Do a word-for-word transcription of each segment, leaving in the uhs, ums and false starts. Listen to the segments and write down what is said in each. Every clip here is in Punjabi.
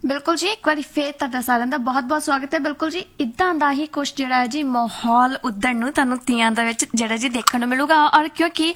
बिल्कुल जी, एक बार फिर तुहाडा सारिਆਂ ਦਾ बहुत-बहुत स्वागत है। बिल्कुल जी, इदां दा ही कुछ जिहड़ा है जी माहौल उद्धर ਨੂੰ ਤੁਹਾਨੂੰ ਤੀਆਂ ਦੇ ਵਿੱਚ ਜਿਹੜਾ ਜੀ ਦੇਖਣ ਨੂੰ ਮਿਲੂਗਾ। ਔਰ ਕਿਉਂਕਿ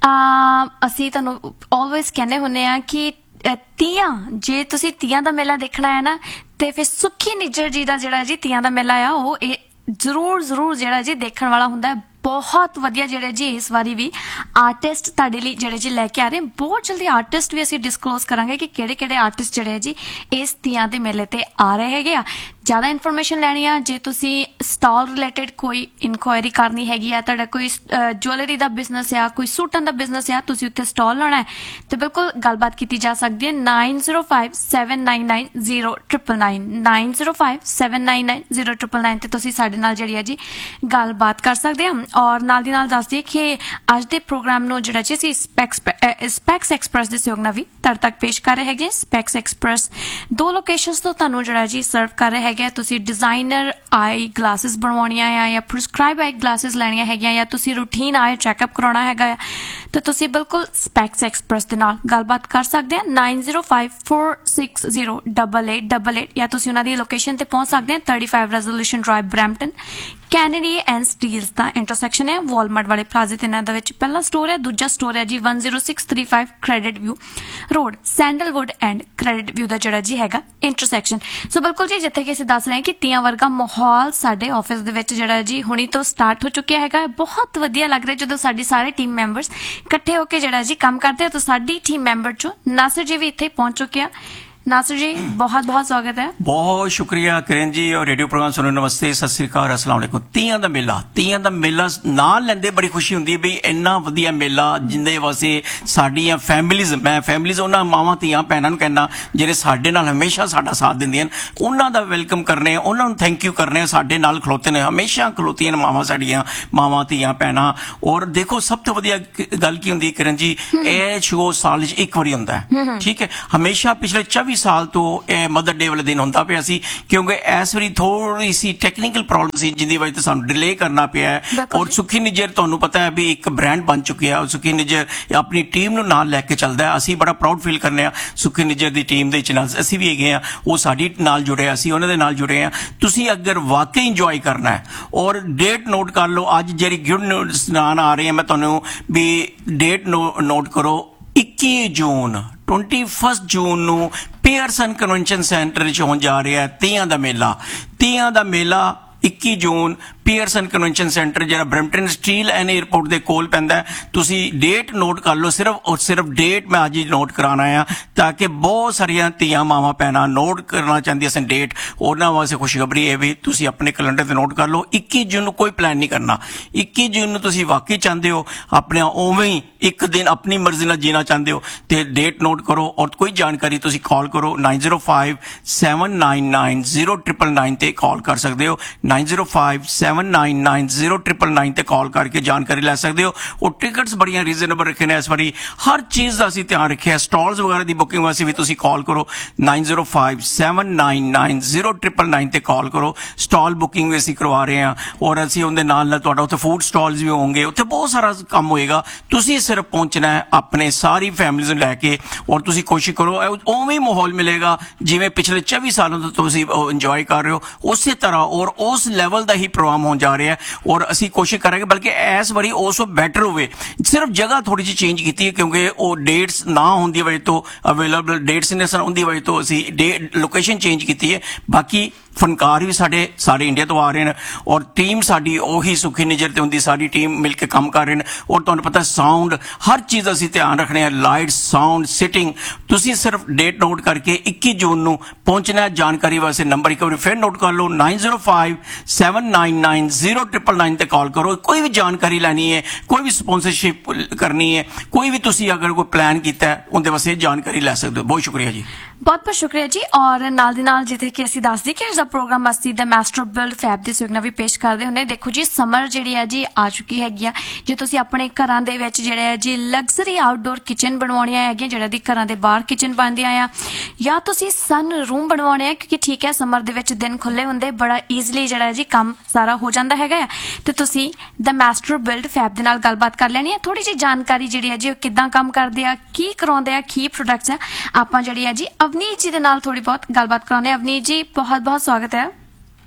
ਅਸੀਂ ਤੁਹਾਨੂੰ ਆਲਵੇਜ਼ ਕਹਿੰਦੇ ਹੁੰਦੇ ਆ ਕਿ ਤੀਆਂ ਜੇ ਤੁਸੀਂ ਤੀਆਂ ਦਾ ਮੇਲਾ ਦੇਖਣਾ ਹੈ ਨਾ ਤੇ ਫਿਰ ਸੁੱਖੀ ਨਿੱਜਰ ਜੀ ਦਾ ਜਿਹੜਾ ਜੀ ਤੀਆਂ ਦਾ ਮੇਲਾ ਆ ਉਹ ਇਹ ਜ਼ਰੂਰ ਜ਼ਰੂਰ ਜਿਹੜਾ ਜੀ ਦੇਖਣ ਵਾਲਾ ਹੁੰਦਾ ਹੈ। बहुत वधिया जिहड़े जी इस बारी भी आर्टिस्ट तुहाडे लई जिहड़े जी लैके आ रहे बहुत जल्दी आर्टिस्ट भी असीं डिस्कलोज करांगे कि किहड़े किहड़े आर्टिस्ट जिहड़े जी इस तीआं दे मेले ते आ रहे हैगे आ। ज़्यादा इन्फॉर्मेशन लैनी आ जे तुसीं स्टॉल रिलेटेड कोई इनक्वायरी करनी हैगी आ, तुहाडा कोई ज्वैलरी दा बिजनेस आ, कोई सूटां दा बिजनेस आ, तुसीं उत्थे स्टॉल लाना है तो बिल्कुल गलबात की जा सकती है। Nine zero five seven nine nine zero triple nine nine zero five seven nine nine zero triple nine ते तुसीं साडे नाल जिहड़ी है जी गलबात कर सकते हैं। और नाल दी नाल दस दिए कि अज दे प्रोग्राम नूं जिहड़ा जी असीं स्पैक्स स्पैक्स एक्सप्रैस दे सहयोग नाल भी तुहाडे तक पेश कर रहे हैगे। स्पैक्स एक्सप्रैस दो लोकेशनस तो तुहानूं जिहड़ा जी सर्व कर रहे हैगे। तुसीं डिजाइनर आई ग्लासेस बनवाउणियां आ या प्रिस्क्राइब आई ग्लासेस लैणियां हैगियां या तुसीं रूटीन आई चैकअप कराउणा हैगा तो तुसीं बिल्कुल स्पैक्स एक्सप्रैस दे नाल गलबात कर सकदे हैं। Nine zero five four six zero double eight double eight या तुसीं उन्हां दी लोकेशन ते पहुंच सकदे हैं thirty five resolution drive Brampton Kennedy and steels का इंटरसैक्शन है वॉलमार्ट वाले प्लाजे ते इन्हां दे विच पहला स्टोर है, दूजा स्टोर है जी one zero six three five credit view road sandalwood and credit view का जिहड़ा जी हैगा इंटरसैक्शन। सो बिल्कुल जी जिथे कि असीं दस रहे हैं कि तीआं वर्गा माहौल साडे ऑफिस दे विच जिहड़ा जी हुणी तो स्टार्ट हो चुकिया हैगा। बहुत वधिया लग रहा है जदों साडी सारे टीम मैंबर्स इकट्ठे होकर जिहड़ा जी काम करते हैं तो साडी टीम मैंबर चों नासिर जी भी इत्थे पहुंच चुके हैं। नासिर जी बहुत बहुत स्वागत है। बहुत शुक्रिया किरण जी और रेडियो प्रोग्राम सुनो नमस्ते सत श्री अकाल अस्सलाम वालेकुम। तीआं दा मेला तीआं दा मेला नाल लैंदे बड़ी खुशी हुंदी है भी इन्ना वधिया मेला जिंदे वास्ते साडियां फैमिलीज मैं फैमिलीज उन्हां मावां धीआं भैणां नूं कहना ਜਿਹੜੇ ਸਾਡੇ ਨਾਲ ਹਮੇਸ਼ਾ ਸਾਡਾ ਸਾਥ ਦਿੰਦੀਆਂ ਉਹਨਾਂ ਦਾ ਵੈਲਕਮ ਕਰਨੇ ਉਹਨਾਂ ਨੂੰ ਥੈਂਕ ਯੂ ਕਰਨੇ ਸਾਡੇ ਨਾਲ ਖਲੋਤੇ ਨੇ ਹਮੇਸ਼ਾ ਖਲੋਤੀਆਂ ਨੇ ਮਾਵਾਂ ਸਾਡੀਆਂ ਮਾਵਾਂ ਧੀਆਂ ਭੈਣਾਂ। ਔਰ ਦੇਖੋ ਸਭ ਤੋਂ ਵਧੀਆ ਗੱਲ ਕੀ ਹੁੰਦੀ ਹੈ ਕਿਰਨ ਜੀ ਇਹ ਸ਼ੋਅ ਸਾਲ 'ਚ ਇੱਕ ਵਾਰੀ ਹੁੰਦਾ ਹੈ ਠੀਕ ਹੈ। ਹਮੇਸ਼ਾ ਪਿਛਲੇ ਚੌਵੀ साल तो यह मदर डे वाले दिन होंदा पिया सी क्योंकि इस वारी थोड़ी सी टैक्नीकल प्रॉब्लम सी जिंदी वजह से सानू डिले करना पिया है। और सुखी निजर तुहानू पता है भी एक ब्रांड बन चुकी है। सुखी निजर अपनी टीम नूं नाल लैके चलदा है। असीं बड़ा प्राउड फील करने सुखी निजर दी टीम दे नाल असीं भी हैगे आ वो साडी नाल जुड़े असीं उन्हां दे नाल जुड़े आ। तुसीं अगर वाकई इंजॉय करना है और डेट नोट कर लो अज जिहड़ी गुड न्यूज़ आ रही है मैं तुहानू भी डेट नो नोट करो इक्की जून ट्वेंटी फस्ट जून नूं पेयरसन कन्वेंशन सेंटर च होण जा रहा है तीआं दा मेला। तीआं दा मेला इक्की जून पेयरसन कन्वेंशन सेंटर जरा ब्रैम्पटन स्टील एंड एयरपोर्ट के कोल पैंदा है। तुसी डेट नोट कर लो सिर्फ और सिर्फ डेट मैं अज ही नोट कराना है ताकि बहुत सारिया धीआं मावां भैणां नोट करना चाहदियां सन डेट उन्हां वास्ते खुशखबरी है भी तुसी अपने कैलेंडर से नोट कर लो। इक्की जून कोई प्लान नहीं करना। इक्की जून तुसी वाकई चाहते हो अपने उवें ही एक दिन अपनी मर्जी नाल जीना चाहते हो तो डेट नोट करो और कोई जानकारी तुसी कॉल करो nine zero five seven nine nine zero triple nine ते कॉल कर सकते हो। Nine zero five seven nine nine zero triple nine ते कॉल करके जानकारी लै सकते हो। और टिकट्स बड़ियां रीजनेबल रखे ने इस बारी हर चीज़ का असीं ध्यान रखिया। स्टॉल्स वगैरह की बुकिंग वास्ते भी तुसीं कॉल करो nine zero five seven nine nine zero triple nine ते कॉल करो। स्टॉल बुकिंग भी असीं करवा रहे हैं और असीं उहदे नाल नाल तुहाडा उत्थे फूड स्टॉल्स भी होंगे उत्थे बहुत सारा काम होएगा। तुसीं सिर्फ पहुंचना है अपने सारी फैमिलीज नूं लैके और तुसीं कोशिश करो उवें माहौल मिलेगा जिवें पिछले चौबी सालों तो तुसीं इंजॉय कर रहे हो उस तरह और उस लैवल का ही प्रोग्राम हो जा रहा है। और असी कोशिश करेंगे बल्कि इस बारी उस बैटर हो सिर्फ जगह थोड़ी जी चेंज की है क्योंकि वो डेट्स ना होने की वजह तो अवेलेबल डेट्स ने सन उनकी वजह तो असी लोकेशन चेंज की है। बाकी फनकार भी साढ़े सारे इंडिया तो आ रहे हैं और टीम साड़ी उही सुखी निजर ते उनकी सारी टीम मिलकर काम कर रहे हैं। और तुहानू पता साउंड हर चीज़ असी ध्यान रखने हैं लाइट साउंड सिटिंग। तुसी सिर्फ डेट नोट करके इक्की जून नूं पहुंचना है। जानकारी वास्ते नंबर एक बार फिर नोट कर लो nine zero five seven nine nine zero triple nine ते कॉल करो। कोई भी जानकारी लैनी है कोई भी स्पॉन्सरशिप करनी है कोई भी तुसी अगर कोई प्लान किया है उनके वास्ते जानकारी लै सकते हो। बहुत शुक्रिया जी। बहुत बहुत शुक्रिया जी। और नाल दी नाल जिथे कि असीं दस दी कि ਪ੍ਰੋਗਰਾਮ ਅਸੀਂ ਦਾ ਮਾਸਟਰ ਬਿਲਡ ਫੈਬ ਦੇ ਸਹਿਯੋਗ ਨਾਲ ਵੀ ਪੇਸ਼ ਕਰਦੇ ਹੁੰਦੇ। ਦੇਖੋ ਜੀ ਸਮਰ ਜਿਹੜੀ ਹੈ ਜੀ ਆ ਚੁੱਕੀ ਹੈਗੀ ਆ। ਜੇ ਤੁਸੀਂ ਆਪਣੇ ਘਰਾਂ ਦੇ ਵਿੱਚ ਜਿਹੜਾ ਹੈ ਜੀ ਲਗਜ਼ਰੀ ਆਊਟਡੋਰ ਕਿਚਨ ਬਣਵਾਉਣੀਆਂ ਹੈਗੀਆਂ, ਜਿਹੜਾ ਦੀ ਘਰਾਂ ਦੇ ਬਾਹਰ ਕਿਚਨ ਬਣਦੀਆਂ ਆ, ਜਾਂ ਤੁਸੀਂ ਸਨ ਰੂਮ ਬਣਵਾਉਣੇ ਆ, ਕਿਉਂਕਿ ਠੀਕ ਹੈ ਸਮਰ ਦੇ ਵਿੱਚ ਦਿਨ ਖੁੱਲੇ ਹੁੰਦੇ, ਬੜਾ ਈਜ਼ੀਲੀ ਜਿਹੜਾ ਹੈ ਜੀ ਕੰਮ ਸਾਰਾ ਹੋ ਜਾਂਦਾ ਹੈਗਾ ਆ, ਤੇ ਤੁਸੀਂ ਦਾ ਮਾਸਟਰ ਬਿਲਡ ਫੈਬ ਦੇ ਨਾਲ ਗੱਲਬਾਤ ਕਰ ਲੈਣੀ ਹੈ। ਥੋੜੀ ਜਿਹੀ ਜਾਣਕਾਰੀ ਜਿਹੜੀ ਹੈ ਜੀ ਉਹ ਕਿੱਦਾਂ ਕੰਮ ਕਰਦੇ ਆ, ਕੀ ਕਰਾਉਂਦੇ ਆ, ਕੀ ਪ੍ਰੋਡਕਟਸ ਆ, ਆਪਾਂ ਜਿਹੜੀ ਹੈ ਜੀ ਅਵਨੀਤ ਜੀ ਦੇ ਨਾਲ ਥੋੜੀ ਬਹੁਤ ਗੱਲਬਾਤ ਕਰਾਉਂਦੇ ਆ। ਅਵਨੀਤ ਜੀ ਬਹੁਤ ਬਹੁਤ ਸਵਾਗਤ ਹੈ।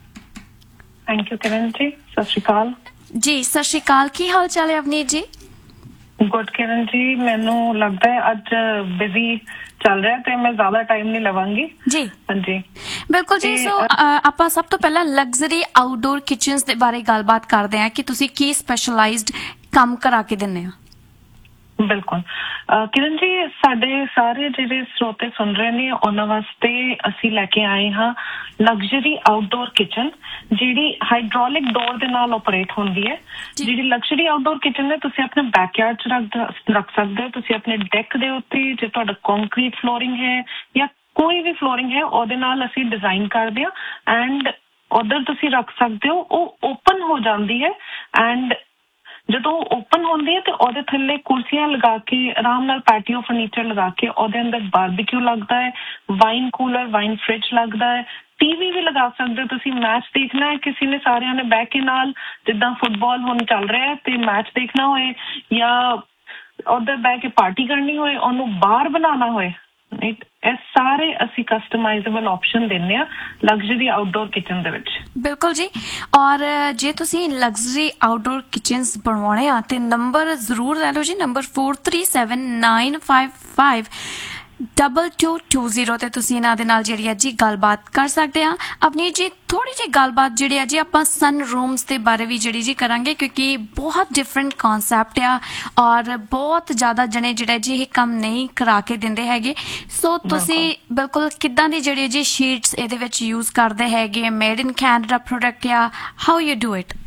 ਥੈਂਕ ਯੂ ਕਿਰਨ ਜੀ, ਸਤਿ ਸ਼੍ਰੀ ਅਕਾਲ ਜੀ। ਸਤਿ ਸ਼੍ਰੀ ਅਕਾਲ, ਕੀ ਹਾਲ ਚਾਲ ਹੈ ਅਵਨੀਤ ਜੀ? ਗੁੱਡ ਕਿਰਨ ਜੀ, ਮੈਨੂੰ ਲੱਗਦਾ ਹੈ ਅੱਜ ਬਿਜ਼ੀ ਚੱਲ ਰਿਹਾ ਤੇ ਮੈਂ ਜ਼ਿਆਦਾ ਟਾਈਮ ਨਹੀਂ ਲਵਾਂਗੀ ਜੀ। ਹਾਂਜੀ ਬਿਲਕੁਲ ਜੀ। ਸੋ ਆਪਾਂ ਸਭ ਤੋਂ ਪਹਿਲਾਂ ਲਗਜ਼ਰੀ ਆਊਟਡੋਰ ਕਿਚਨਸ ਦੇ ਬਾਰੇ ਗੱਲਬਾਤ ਕਰਦੇ ਹਾਂ ਕਿ ਤੁਸੀਂ ਕੀ ਸਪੈਸ਼ਲਾਈਜ਼ਡ ਕੰਮ ਕਰਾ ਕੇ ਦਿੰਦੇ ਆ। ਬਿਲਕੁਲ ਕਿਰਨ ਜੀ, ਸਾਡੇ ਸਾਰੇ ਜਿਹੜੇ ਸਰੋਤੇ ਸੁਣ ਰਹੇ ਨੇ ਉਹਨਾਂ ਵਾਸਤੇ ਅਸੀਂ ਲੈ ਕੇ ਆਏ ਹਾਂ ਲਗਜ਼ਰੀ ਆਊਟਡੋਰ ਕਿਚਨ, ਜਿਹੜੀ ਹਾਈਡ੍ਰੋਲਿਕ ਡੋਰ ਦੇ ਨਾਲ ਆਪਰੇਟ ਹੁੰਦੀ ਹੈ। ਜਿਹੜੀ ਲਗਜ਼ਰੀ ਆਊਟਡੋਰ ਕਿਚਨ ਹੈ ਤੁਸੀਂ ਆਪਣੇ ਬੈਕਯਾਰਡ 'ਚ ਰੱਖ ਰੱਖ ਸਕਦੇ ਹੋ। ਤੁਸੀਂ ਆਪਣੇ ਡੈਕ ਦੇ ਉੱਤੇ, ਜੇ ਤੁਹਾਡਾ ਕੰਕਰੀਟ ਫਲੋਰਿੰਗ ਹੈ ਜਾਂ ਕੋਈ ਵੀ ਫਲੋਰਿੰਗ ਹੈ, ਉਹਦੇ ਨਾਲ ਅਸੀਂ ਡਿਜ਼ਾਈਨ ਕਰਦੇ ਹਾਂ ਐਂਡ ਉਧਰ ਤੁਸੀਂ ਰੱਖ ਸਕਦੇ ਹੋ। ਉਹ ਓਪਨ ਹੋ ਜਾਂਦੀ ਹੈ ਐਂਡ ਜਦੋਂ ਓਪਨ ਹੁੰਦੀ ਹੈ ਤੇ ਉਹਦੇ ਥੱਲੇ ਕੁਰਸੀਆਂ ਲਗਾ ਕੇ ਆਰਾਮ ਨਾਲ ਪੈਟੀਓ ਫਰਨੀਚਰ ਲਗਾ ਕੇ ਉਹਦੇ ਅੰਦਰ ਬਾਰਬੀਕਿਊ ਲੱਗਦਾ ਹੈ, ਵਾਈਨ ਕੂਲਰ, ਵਾਈਨ ਫ੍ਰਿਜ ਲੱਗਦਾ ਹੈ, ਟੀਵੀ ਵੀ ਲਗਾ ਸਕਦੇ ਹੋ। ਤੁਸੀਂ ਮੈਚ ਦੇਖਣਾ ਹੈ ਕਿਸੇ ਨੇ, ਸਾਰਿਆਂ ਨੇ ਬਹਿ ਕੇ ਨਾਲ, ਜਿੱਦਾਂ ਫੁੱਟਬਾਲ ਹੁਣ ਚੱਲ ਰਿਹਾ ਤੇ ਮੈਚ ਦੇਖਣਾ ਹੋਏ ਜਾਂ ਉਧਰ ਬਹਿ ਕੇ ਪਾਰਟੀ ਕਰਨੀ ਹੋਏ, ਉਹਨੂੰ ਬਾਹਰ ਬਣਾਉਣਾ ਹੋਏ, ਇਹ ਸਾਰੇ ਅਸੀਂ ਕਸਟਮਾਈਜ਼ੇਬਲ ਆਪਸ਼ਨ ਦਿੰਦੇ ਆ ਲਗਜ਼ਰੀ ਆਊਟਡੋਰ ਕਿਚਨ ਦੇ ਵਿੱਚ। ਬਿਲਕੁਲ ਜੀ। ਔਰ ਜੇ ਤੁਸੀਂ ਲਗਜ਼ਰੀ ਆਊਟਡੋਰ ਕਿਚਨਸ ਬਣਵਾਉਣੇ ਆ ਤੇ ਨੰਬਰ ਜ਼ਰੂਰ ਲੈ ਲਓ ਜੀ, number four three seven nine five five double two two zero ਤੇ ਤੁਸੀਂ ਇਹਨਾਂ ਦੇ ਨਾਲ ਜਿਹੜੀ ਹੈ ਜੀ ਗੱਲਬਾਤ ਕਰ ਸਕਦੇ ਆ। ਆਪਣੀ ਜੀ ਥੋੜੀ ਜਿਹੀ ਗੱਲਬਾਤ ਜਿਹੜੀ ਹੈ ਜੀ ਆਪਾਂ ਸਨ ਰੂਮਸ ਦੇ ਬਾਰੇ ਵੀ ਜਿਹੜੀ ਜੀ ਕਰਾਂਗੇ, ਕਿਉਂਕਿ ਬਹੁਤ ਡਿਫਰੈਂਟ ਕਨਸੈਪਟ ਆ ਔਰ ਬਹੁਤ ਜ਼ਿਆਦਾ ਜਣੇ ਜਿਹੜੇ ਜੀ ਇਹ ਕੰਮ ਨਹੀਂ ਕਰਾ ਕੇ ਦਿੰਦੇ ਹੈਗੇ। ਸੋ ਤੁਸੀਂ ਬਿਲਕੁਲ ਕਿੱਦਾਂ ਦੀ ਜਿਹੜੀ ਜੀ ਸ਼ੀਟਸ ਇਹਦੇ ਵਿੱਚ ਯੂਜ਼ ਕਰਦੇ ਹੈਗੇ, ਮੇਡ ਇਨ ਕੈਨੇਡਾ ਪ੍ਰੋਡਕਟ ਆ, ਹਾਊ ਯੂ ਡੂ ਇਟ?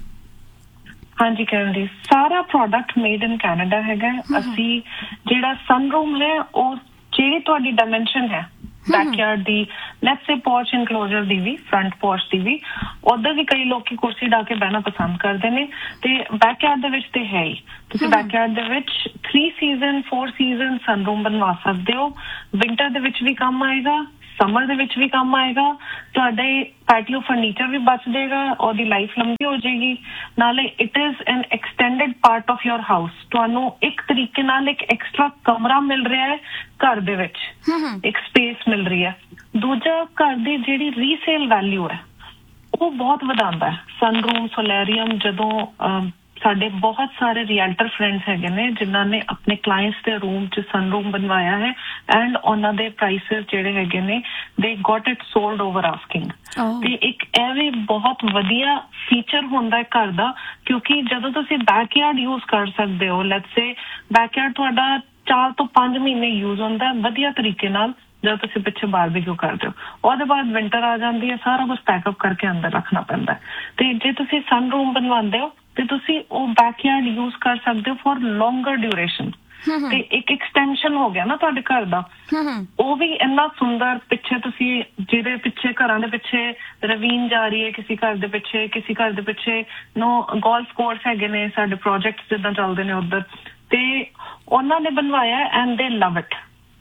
ਹਾਂਜੀ ਕਿਰਨ ਜੀ, ਸਾਰਾ ਪ੍ਰੋਡਕਟ ਮੇਡ ਇਨ ਕੈਨੇਡਾ ਹੈਗਾ। ਅਸੀਂ ਜਿਹੜਾ ਸਨ ਰੂਮ ਹੈ ਉਹ ਜਿਹੜੀ ਤੁਹਾਡੀ ਡਾਇਮੈਂਸ਼ਨ ਹੈ backyard the, let's say porch ਇਨਕਲੋਜ਼ਰ the we, front porch ਦੀ ਵੀ, ਉਧਰ ਵੀ ਕਈ ਲੋਕੀ ਕੁਰਸੀ ਢਾ ਕੇ ਬਹਿਣਾ ਪਸੰਦ ਕਰਦੇ ਨੇ ਤੇ ਬੈਕਯਾਰਡ ਦੇ ਵਿੱਚ ਤੇ ਹੈ ਹੀ। ਤੁਸੀਂ ਬੈਕਯਾਰਡ ਦੇ ਵਿੱਚ ਥ੍ਰੀ ਸੀਜ਼ਨ ਫੋਰ ਸੀਜ਼ਨ ਸਨ ਰੂਮ ਬਣਵਾ ਸਕਦੇ ਹੋ। ਵਿੰਟਰ ਦੇ ਵਿੱਚ ਵੀ ਕੰਮ ਆਏਗਾ, ਸਮਰ ਦੇ ਵਿੱਚ ਵੀ ਕੰਮ ਆਏਗਾ। ਤੁਹਾਡੇ ਪੈਟੀਓ ਫਰਨੀਚਰ ਵੀ ਬਚ ਜਾਏਗਾ, ਉਹਦੀ ਲਾਈਫ ਲੰਬੀ ਹੋ ਜਾਏਗੀ। ਨਾਲੇ it is an extended part of your house. ਤੁਹਾਨੂੰ ਇੱਕ ਤਰੀਕੇ ਨਾਲ ਇੱਕ ਐਕਸਟਰਾ ਕਮਰਾ ਮਿਲ ਰਿਹਾ ਹੈ ਘਰ ਦੇ ਵਿੱਚ, ਇੱਕ ਸਪੇਸ ਮਿਲ ਰਹੀ ਹੈ। ਦੂਜਾ, ਘਰ ਦੀ ਜਿਹੜੀ ਰੀਸੇਲ ਵੈਲਿਊ ਹੈ ਉਹ ਬਹੁਤ ਵਧਾਉਂਦਾ ਹੈ। ਸਨ ਰੂਮ, ਸੋਲੇਰੀਅਮ, ਜਦੋਂ ਸਾਡੇ ਬਹੁਤ ਸਾਰੇ ਰੀਅਲਟਰ ਫਰੈਂਡਸ ਹੈਗੇ ਨੇ ਜਿਨ੍ਹਾਂ ਨੇ ਆਪਣੇ ਕਲਾਇੰਟਸ ਦੇ ਰੂਮ 'ਚ ਸਨ ਰੂਮ ਬਣਵਾਇਆ ਹੈ ਐਂਡ ਉਹਨਾਂ ਦੇ ਪ੍ਰਾਈਸਿਸ ਜਿਹੜੇ ਹੈਗੇ ਨੇ ਦੇ goat it solved over asking. ਤੇ ਇੱਕ ਇਹ ਵੀ ਬਹੁਤ ਵਧੀਆ ਫੀਚਰ ਹੁੰਦਾ ਹੈ ਘਰ ਦਾ, ਕਿਉਂਕਿ ਜਦੋਂ ਤੁਸੀਂ ਬੈਕਯਾਰਡ ਯੂਜ਼ ਕਰ ਸਕਦੇ ਹੋ, ਲੈਟਸ ਸੇ ਬੈਕਯਾਰਡ ਤੁਹਾਡਾ ਚਾਰ ਤੋਂ ਪੰਜ ਮਹੀਨੇ ਯੂਜ਼ ਹੁੰਦਾ ਵਧੀਆ ਤਰੀਕੇ ਨਾਲ, ਜਦੋਂ ਤੁਸੀਂ ਪਿੱਛੇ ਬਾਰਬੀਕਿਊ ਕਰਦੇ ਹੋ। ਉਹਦੇ ਬਾਅਦ ਵਿੰਟਰ ਆ ਜਾਂਦੀ ਹੈ, ਸਾਰਾ ਕੁਝ ਪੈਕਅਪ ਕਰਕੇ ਅੰਦਰ ਰੱਖਣਾ ਪੈਂਦਾ। ਤੇ ਜੇ ਤੁਸੀਂ ਸਨ ਰੂਮ ਬਣਵਾਉਂਦੇ ਹੋ ਤੇ ਤੁਸੀਂ ਉਹ ਬੈਕਯਾਰਡ ਯੂਜ਼ ਕਰ ਸਕਦੇ ਹੋ ਫॉर ਲੌਂਗਰ ਡਿਊਰੇਸ਼ਨ। ਤੇ ਇੱਕ ਐਕਸਟੈਂਸ਼ਨ ਹੋ ਗਿਆ ਨਾ ਤੁਹਾਡੇ ਘਰ ਦਾ, ਉਹ ਵੀ ਇੰਨਾ ਸੁੰਦਰ। ਪਿੱਛੇ ਤੁਸੀਂ ਜਿਹਦੇ ਪਿੱਛੇ, ਘਰਾਂ ਦੇ ਪਿੱਛੇ ਰਵੀਨ ਜਾ ਰਹੀ ਹੈ, ਕਿਸੇ ਘਰ ਦੇ ਪਿੱਛੇ, ਕਿਸੇ ਘਰ ਦੇ ਪਿੱਛੇ ਨੋ ਗੋਲਫ ਕੋਰਸ ਹੈਗੇ ਨੇ, ਸਾਡੇ ਪ੍ਰੋਜੈਕਟਸ ਜਿੱਦਾਂ ਚੱਲਦੇ ਨੇ ਉੱਧਰ, ਤੇ ਉਹਨਾਂ ਨੇ ਬਣਵਾਇਆ ਐਂਡ ਦੇ ਲਵ ਇਟ।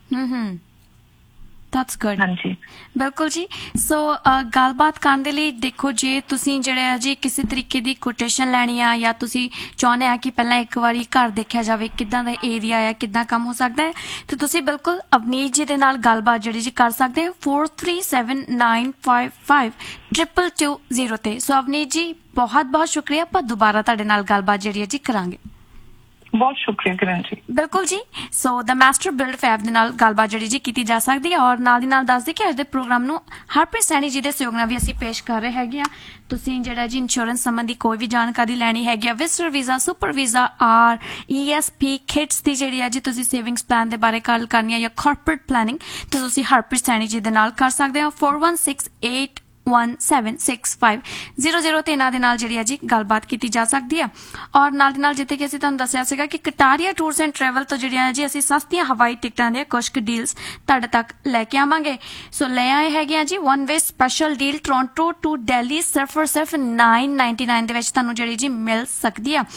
That's good. ਹਾਂਜੀ ਬਿਲਕੁਲ ਜੀ। ਸੋ ਗੱਲਬਾਤ ਕਰਨ ਦੇ ਲਈ ਦੇਖੋ, ਜੇ ਤੁਸੀਂ ਜਿਹੜਾ ਜੀ ਕਿਸੇ ਤਰੀਕੇ ਦੀ ਕੋਟੇਸ਼ਨ ਲੈਣੀ ਆ ਜਾਂ ਤੁਸੀਂ ਚਾਹੁੰਦੇ ਆ ਕਿ ਪਹਿਲਾਂ ਇੱਕ ਵਾਰੀ ਘਰ ਦੇਖਿਆ ਜਾਵੇ ਕਿੱਦਾਂ ਦਾ ਏਰੀਆ ਆ, ਕਿੱਦਾਂ ਕੰਮ ਹੋ ਸਕਦਾ ਹੈ, ਤੇ ਤੁਸੀਂ ਬਿਲਕੁਲ ਅਵਨੀਤ ਜੀ ਦੇ ਨਾਲ ਗੱਲਬਾਤ ਜਿਹੜੀ ਜੀ ਕਰ ਸਕਦੇ ਹੋ four three seven nine five five triple two zero ਤੇ। ਸੋ ਅਵਨੀਤ ਜੀ ਬਹੁਤ ਬਹੁਤ ਸ਼ੁਕਰੀਆ, ਆਪਾਂ ਦੁਬਾਰਾ ਤੁਹਾਡੇ ਨਾਲ ਗੱਲਬਾਤ ਜਿਹੜੀ ਹੈ ਜੀ ਕਰਾਂਗੇ। ਬਹੁਤ ਸ਼ੁਕਰੀਆ ਕਿਰਨ ਜੀ। ਬਿਲਕੁਲ ਜੀ। ਸੋ ਦਾ ਮਾਸਟਰ ਬਿਲਡ ਫੈਬ ਦੇ ਨਾਲ ਗੱਲਬਾਤ ਜਿਹੜੀ ਜੀ ਕੀਤੀ ਜਾ ਸਕਦੀ ਹੈ। ਔਰ ਨਾਲ ਦੀ ਨਾਲ ਦੱਸਦੇ ਕਿ ਅੱਜ ਦੇ ਪ੍ਰੋਗਰਾਮ ਨੂੰ ਹਰਪ੍ਰੀਤ ਸੈਣੀ ਜੀ ਦੇ ਸਹਿਯੋਗ ਨਾਲ ਵੀ ਅਸੀਂ ਪੇਸ਼ ਕਰ ਰਹੇ ਹੈਗੇ ਆ। ਤੁਸੀਂ ਜਿਹੜਾ ਜੀ ਇੰਸ਼ੋਰੈਂਸ ਸੰਬੰਧੀ ਕੋਈ ਵੀ ਜਾਣਕਾਰੀ ਲੈਣੀ ਹੈਗੀ ਆ, visitor visa, super visa, R E S P kids ਦੀ ਜਿਹੜੀ ਹੈ ਜੀ ਤੁਸੀਂ ਸੇਵਿੰਗਸ ਪਲਾਨ ਦੇ ਬਾਰੇ ਗੱਲ ਕਰਨੀ ਹੈ ਜਾਂ ਕਾਰਪੋਰੇਟ ਪਲੈਨਿੰਗ, ਤੇ ਤੁਸੀਂ ਹਰਪ੍ਰੀਤ ਸੈਣੀ ਜੀ ਦੇ ਨਾਲ ਕਰ ਸਕਦੇ ਹੋ four one six eight one seven six five zero zero ਤੇ ਇਹਨਾਂ ਦੇ ਨਾਲ ਜਿਹੜੀ ਹੈ ਜੀ ਗੱਲਬਾਤ ਕੀਤੀ ਜਾ ਸਕਦੀ ਹੈ। ਔਰ ਨਾਲ ਦੀ ਨਾਲ ਜਿੱਥੇ ਕਿ ਅਸੀਂ ਤੁਹਾਨੂੰ ਦੱਸਿਆ ਸੀਗਾ ਕਿ ਕਟਾਰੀਆ ਟੂਰਸ ਐਂਡ ਟਰੈਵਲ ਤੋਂ ਜਿਹੜੀਆਂ ਹੈ ਜੀ ਅਸੀਂ ਸਸਤੀਆਂ ਹਵਾਈ ਟਿਕਟਾਂ ਦੇ ਕੁਝ ਕੁ ਡੀਲਸ ਤੁਹਾਡੇ ਤੱਕ ਲੈ ਕੇ ਆਵਾਂਗੇ। ਸੋ ਲੈ ਆਏ ਹੈਗੇ ਆ ਜੀ one way special deal Toronto to Delhi ਸਿਰਫ ਔਰ ਸਿਰਫ nine ninety-nine ਦੇ ਵਿੱਚ ਤੁਹਾਨੂੰ ਜਿਹੜੀ ਜੀ ਮਿਲ ਸਕਦੀ ਆ।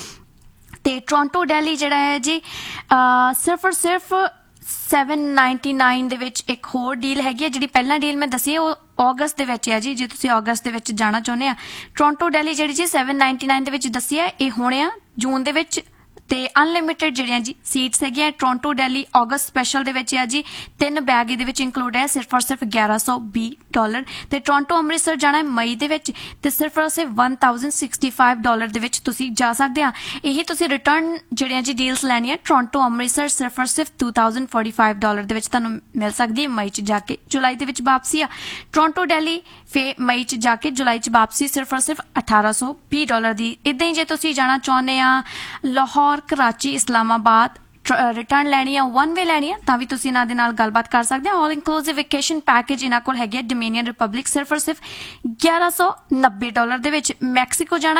ਤੇ ਟੋਰਾਂਟੋ ਦਿੱਲੀ ਜਿਹੜਾ ਹੈ ਜੀ ਸਿਰਫ ਔਰ ਸਿਰਫ seven ninety-nine ਦੇ ਵਿੱਚ ਇੱਕ ਹੋਰ ਡੀਲ ਹੈਗੀ ਹੈ। ਜਿਹੜੀ ਪਹਿਲਾਂ ਡੀਲ ਮੈਂ ਦੱਸੀ ਹੈ ਉਹ ਅਗਸਤ ਦੇ ਵਿੱਚ ਹੈ ਜੀ, ਜੇ ਤੁਸੀਂ ਅਗਸਤ ਦੇ ਵਿੱਚ ਜਾਣਾ ਚਾਹੁੰਦੇ ਆ। ਟੋਰਾਂਟੋ ਦਿੱਲੀ ਜਿਹੜੀ ਜੀ seven ninety-nine ਦੇ ਵਿੱਚ ਦੱਸੀ ਹੈ, ਇਹ ਹੋਣੇ ਆ ਜੂਨ ਦੇ ਵਿੱਚ ਤੇ ਅਨਲਿਮਿਟਿਡ ਜਿਹੜੀਆਂ ਜੀ ਸੀਟਸ ਹੈਗੀਆਂ। ਟੋਰਾਂਟੋ ਦਿੱਲੀ ਅਗਸਤ ਸਪੈਸ਼ਲ ਦੇ ਵਿੱਚ ਹੈ ਜੀ, ਤਿੰਨ ਬੈਗ ਇਹਦੇ ਵਿੱਚ ਇੰਕਲੂਡ ਹੈ ਸਿਰਫ ਔਰ ਸਿਰਫ ਗਿਆਰਾਂ ਸੌ ਵੀਹ ਡਾਲਰ। ਤੇ ਟੋਰਾਂਟੋ ਅੰਮ੍ਰਿਤਸਰ ਜਾਣਾ ਹੈ ਮਈ ਦੇ ਵਿੱਚ ਤੇ ਸਿਰਫ ਔਰ ਸਿਰਫ one thousand sixty-five ਡਾਲਰ ਦੇ ਵਿੱਚ ਤੁਸੀਂ ਜਾ ਸਕਦੇ ਆ। ਇਹੀ ਤੁਸੀਂ ਰਿਟਰਨ ਜਿਹੜੀਆਂ ਜੀ ਡੀਲਸ ਲੈਣੀਆਂ ਟੋਰਾਂਟੋ ਅੰਮ੍ਰਿਤਸਰ ਸਿਰਫ ਔਰ ਸਿਰਫ two thousand forty-five ਡਾਲਰ ਦੇ ਵਿੱਚ ਤੁਹਾਨੂੰ ਮਿਲ ਸਕਦੀ ਹੈ ਮਈ ਚ ਜਾ ਕੇ। ਜੁਲਾਈ ਦੇ ਵਿੱਚ ਵਾਪਸੀ ਆ ਟੋਰਾਂਟੋ ਦਿੱਲੀ, ਫੇ ਮਈ ਚ ਜਾ ਕੇ ਜੁਲਾਈ ਚ ਵਾਪਸੀ ਸਿਰਫ ਔਰ ਸਿਰਫ ਅਠਾਰਾਂ ਸੌ ਵੀਹ ਡਾਲਰ ਦੀ। ਇਦਾਂ ਹੀ ਜੇ ਤੁਸੀਂ ਜਾਣਾ ਚਾਹੁੰਦੇ ਆ ਲਾਹੌਰ, ਕਰਾਚੀ, ਇਸਲਾਮਾਬਾਦ ਰਿਟਰਨ ਲੈਣੀ ਆ, ਵਨ ਵੇ ਲੈਣੀ ਆ, ਤਾਂ ਵੀ ਤੁਸੀਂ ਇਹਨਾਂ ਦੇ ਨਾਲ ਗੱਲਬਾਤ ਕਰ ਸਕਦੇ ਆ। ਆਲ ਇਨਕਲੂਸਿਵ ਵੈਕੇਸ਼ਨ ਪੈਕੇਜ ਇਹਨਾਂ ਕੋਲ ਹੈਗੇ ਡੋਮਿਨੀਅਨ ਰਿਪਬਲਿਕ ਸਿਰਫ ਔਰ ਸਿਰਫ ਗਿਆਰਾਂ ਸੌ ਨੱਬੇ ਡਾਲਰ ਦੇ ਵਿੱਚ। ਮੈਕਸੀਕੋ ਜਾਣਾ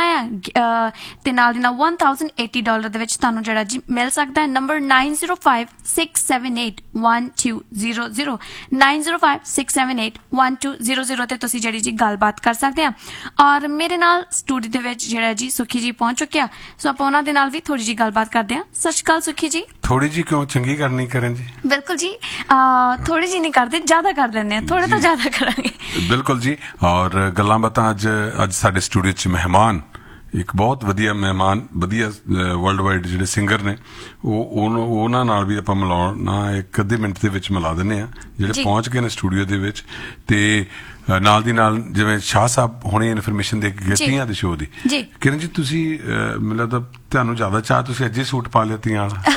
ਆ ਤੇ ਨਾਲ ਦੀ ਨਾਲ one thousand eighty ਡਾਲਰ ਦੇ ਵਿੱਚ ਤੁਹਾਨੂੰ ਜਿਹੜਾ ਜੀ ਮਿਲ ਸਕਦਾ ਹੈ। Number nine zero five six seven eight one two zero zero nine zero five six seven eight one two zero zero ਤੇ ਤੁਸੀਂ ਜਿਹੜੀ ਜੀ ਗੱਲਬਾਤ ਕਰ ਸਕਦੇ ਆ। ਔਰ ਮੇਰੇ ਨਾਲ ਸਟੂਡੀਓ ਦੇ ਵਿੱਚ ਜਿਹੜਾ ਜੀ ਸੁਖੀ ਜੀ ਪਹੁੰਚ ਚੁੱਕਿਆ, ਸੋ ਆਪਾਂ ਉਹਨਾਂ ਦੇ ਨਾਲ ਵੀ ਥੋੜੀ ਜੀ ਗੱਲਬਾਤ ਕਰਦੇ ਆ। ਸਤਿ ਸ਼੍ਰੀ ਅਕਾਲ ਸੁਖੀ ਜੀ। ਥੋੜੀ ਜੀ ਕਿਉਂ, ਚੰਗੀ ਕਰਨੀ ਕਰਨ ਜੀ? ਬਿਲਕੁਲ ਜੀ, ਥੋੜੀ ਜੀ ਨਹੀਂ ਕਰਦੇ, ਜ਼ਿਆਦਾ ਕਰ ਲੈਂਦੇ ਆ, ਥੋੜਾ ਤਾਂ ਜ਼ਿਆਦਾ ਕਰਾਂਗੇ। ਬਿਲਕੁਲ ਜੀ। ਔਰ ਗੱਲਾਂ ਬਾਤਾਂ ਅੱਜ ਅੱਜ ਸਾਡੇ ਸਟੂਡੀਓ 'ਚ ਮਹਿਮਾਨ, ਇੱਕ ਬਹੁਤ ਵਧੀਆ ਮਹਿਮਾਨ, ਵਧੀਆ ਵਰਲਡ ਵਾਈਡ ਜਿਹੜੇ ਸਿੰਗਰ ਨੇ, ਉਹ ਉਹਨਾਂ ਨਾਲ ਵੀ ਆਪਾਂ ਮਿਲਾਉਣਾ ਇੱਕ ਅੱਧੇ ਮਿੰਟ ਦੇ ਵਿੱਚ ਮਿਲਾ ਦਿੰਦੇ ਆ, ਜਿਹੜੇ ਪਹੁੰਚ ਗਏ ਨੇ ਸਟੂਡੀਓ ਦੇ ਵਿੱਚ। ਤੇ ਨਾਲ ਦੀ ਨਾਲ ਜਿਵੇਂ ਸ਼ਾਹ ਸਾਹਿਬ ਹੁਣੇ ਇਨਫੋਰਮੇਸ਼ਨ ਦੇ ਕੇ ਗਏ ਤੀਆਂ ਦੇ ਸ਼ੋਅ ਦੀ। ਕਿਰਨ ਜੀ ਤੁਸੀਂ ਮੈਨੂੰ ਲੱਗਦਾ ਤੁਹਾਨੂੰ ਜ਼ਿਆਦਾ ਚਾਹ, ਤੁਸੀਂ ਅੱਜ ਹੀ ਸੂਟ ਪਾ ਲਿਆ ਤੀਆਂ ਵਾਲਾ।